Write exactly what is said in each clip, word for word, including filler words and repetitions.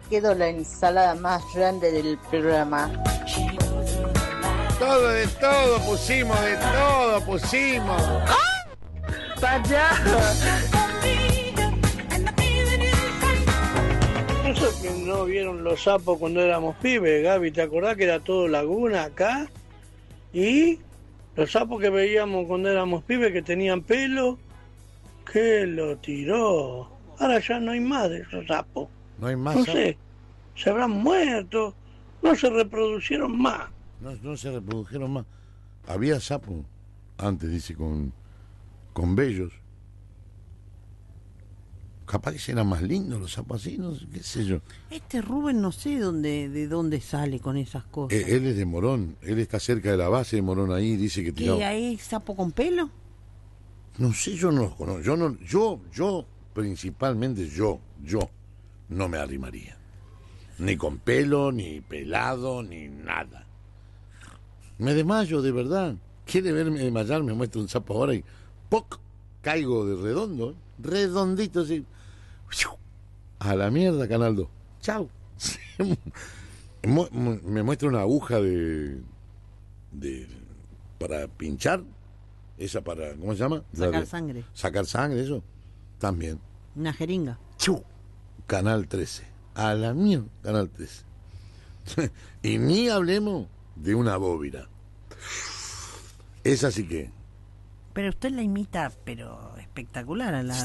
quedó la ensalada más grande del programa. Todo de todo pusimos, de todo pusimos. ¡Vaya! Eso que no vieron los sapos cuando éramos pibes, Gaby, ¿te acordás que era todo laguna acá? Y los sapos que veíamos cuando éramos pibes que tenían pelo, que lo tiró. Ahora ya no hay más de esos sapos. No hay más. No sapos. sé, se habrán muerto, no se reproducieron más. No, no se reprodujeron más. Había sapos antes, dice, con, con vellos. Capaz que eran más lindos los sapos así, no sé, qué sé yo. Este Rubén no sé dónde, de dónde sale con esas cosas. Eh, él es de Morón, él está cerca de la base de Morón ahí, dice que tiraba. ¿Qué hay sapo con pelo? No sé, yo no los conozco. Yo, no, yo, yo, principalmente yo, yo, no me arrimaría. Ni con pelo, ni pelado, ni nada. Me desmayo, de verdad. ¿Quiere verme desmayar? Me muestra un sapo ahora y ¡poc! Caigo de redondo, ¿eh? Redondito así. A la mierda, Canal dos. Chau. Me muestra una aguja de, de para pinchar. Esa para, ¿cómo se llama? Sacar de, sangre. Sacar sangre, eso. También. Una jeringa. Chu. Canal trece. A la mierda, Canal trece. Y ni hablemos de una bóvila. Esa sí que. Pero usted la imita, pero espectacular a la...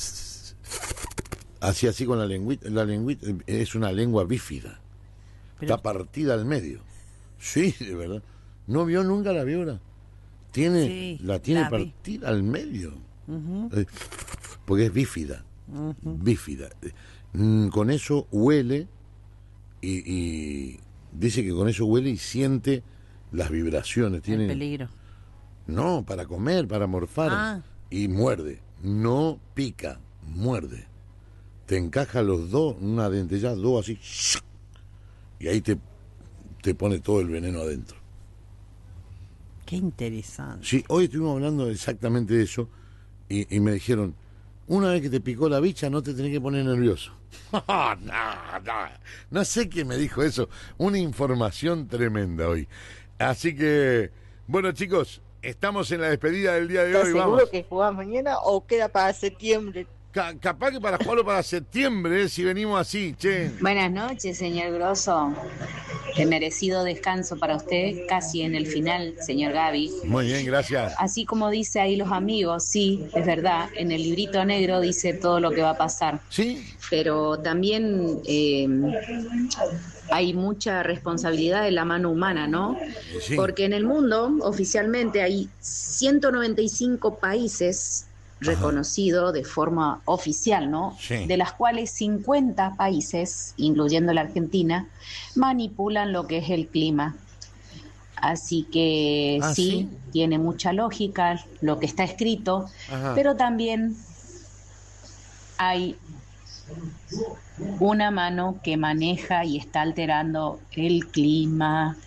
Así, así con la lengüita. La lengüita es una lengua bífida. Pero... Está partida al medio. Sí, de verdad. ¿No vio nunca la víbora? Tiene, sí, la tiene la partida al medio. Uh-huh. Eh, porque es bífida. Uh-huh. Bífida. Mm, con eso huele y, y dice que con eso huele y siente las vibraciones. Tiene el peligro. No, para comer, para morfar. Ah. Y muerde. No pica, muerde. Te encaja los dos, una dentellada, dos así. Y ahí te, te pone todo el veneno adentro. Qué interesante. Sí, hoy estuvimos hablando exactamente de eso. Y, y me dijeron, una vez que te picó la bicha no te tenés que poner nervioso. no, no, no sé quién me dijo eso. Una información tremenda hoy. Así que, bueno, chicos, estamos en la despedida del día de ¿Estás hoy. seguro Vamos. que jugás mañana o queda para septiembre? Ca- capaz que para jugarlo para septiembre, eh, si venimos así, che. Buenas noches, señor Grosso. De merecido descanso para usted, casi en el final, señor Gaby. Muy bien, gracias. Así como dice ahí los amigos, sí, es verdad, en el librito negro dice todo lo que va a pasar. Sí. Pero también eh, hay mucha responsabilidad de la mano humana, ¿no? Sí. Porque en el mundo, oficialmente, hay ciento noventa y cinco países reconocidos de forma oficial, ¿no? Sí. De las cuales cincuenta países, incluyendo la Argentina, manipulan lo que es el clima. Así que ¿Ah, sí, sí? tiene mucha lógica lo que está escrito, Ajá. pero también hay una mano que maneja y está alterando el clima.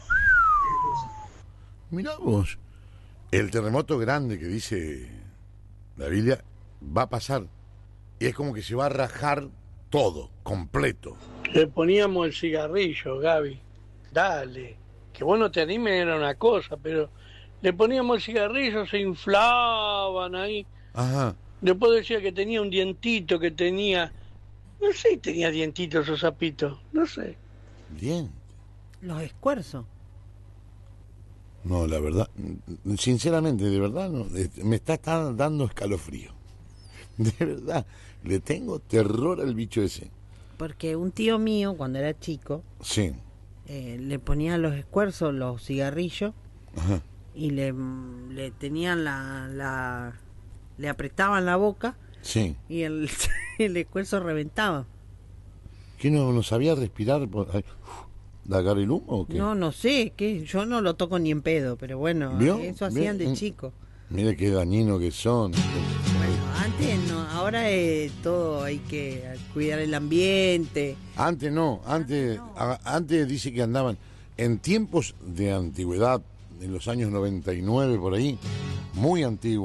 Mirá vos, el terremoto grande que dice la Biblia va a pasar. Y es como que se va a rajar todo, completo. Le poníamos el cigarrillo, Gaby. Dale. Que vos no te animes era una cosa, pero le poníamos el cigarrillo, se inflaban ahí. Ajá. Después decía que tenía un dientito, que tenía... No sé si tenía dientitos esos sapitos, no sé. Bien. Los escuerzos. No, la verdad, sinceramente, de verdad, no, me está, está dando escalofrío. De verdad, le tengo terror al bicho ese. Porque un tío mío, cuando era chico, Sí. eh, le ponía los escuerzos, los cigarrillos, Ajá. y le, le tenían la, la... le apretaban la boca, Sí. y el, el escuerzo reventaba. ¿Qué no, no sabía respirar? Por, ay, uf, ¿de agarrar el humo o qué? No, no sé, que yo no lo toco ni en pedo, pero bueno, ¿Vio? eso hacían ¿Vio? de chico. Mire qué dañino que son. Bueno, antes no, ahora eh, todo hay que cuidar el ambiente. Antes no, antes, no. a- antes dice que andaban en tiempos de antigüedad, en los años noventa y nueve por ahí, muy antiguos.